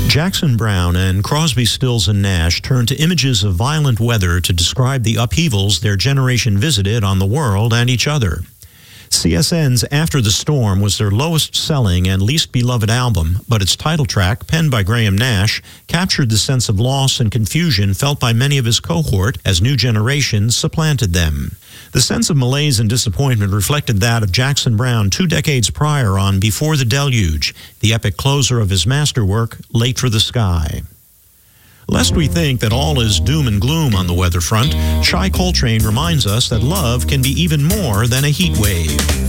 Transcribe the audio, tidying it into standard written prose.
Jackson Browne and Crosby, Stills and Nash turned to images of violent weather to describe the upheavals their generation visited on the world and each other. CSN's After the Storm was their lowest-selling and least beloved album, but its title track, penned by Graham Nash, captured the sense of loss and confusion felt by many of his cohort as new generations supplanted them. The sense of malaise and disappointment reflected that of Jackson Browne 2 decades prior on Before the Deluge, the epic closer of his masterwork, Late for the Sky. Lest we think that all is doom and gloom on the weather front, Shai Coltrane reminds us that love can be even more than a heat wave.